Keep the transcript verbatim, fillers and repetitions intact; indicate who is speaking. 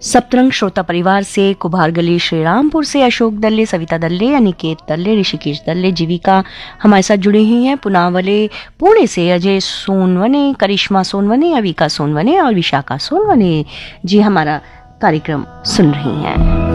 Speaker 1: सप्तरंग श्रोता परिवार से कुभार गली श्रीरामपुर से अशोक दल्ले, सविता दल्ले, अनिकेत दल्ले, ऋषिकेश दल्ले, जीविका हमारे साथ जुड़ी हुई हैं। पुनावले पुणे से अजय सोनवने, करिश्मा सोनवने, अविका सोनवने और विशाखा सोनवने जी हमारा कार्यक्रम सुन रही हैं।